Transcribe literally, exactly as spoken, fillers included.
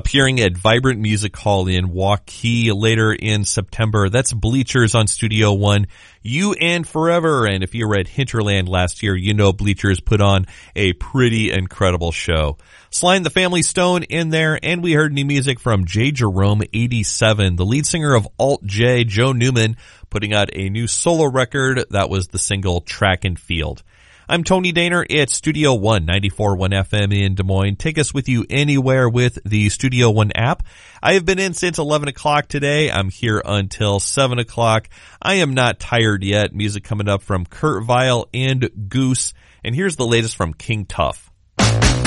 appearing at Vibrant Music Hall in Waukee later in September. That's Bleachers on Studio One. You and Forever. And if you were at Hinterland last year, you know Bleachers put on a pretty incredible show. Sly and the Family Stone in there, and we heard new music from J. Jerome eighty-seven, the lead singer of Alt J, Joe Newman, putting out a new solo record. That was the single Track and Field. I'm Tony Daner at Studio One, ninety-four point one F M in Des Moines. Take us with you anywhere with the Studio One app. I have been in since eleven o'clock today. I'm here until seven o'clock. I am not tired yet. Music coming up from Kurt Vile and Goose. And here's the latest from King Tuff.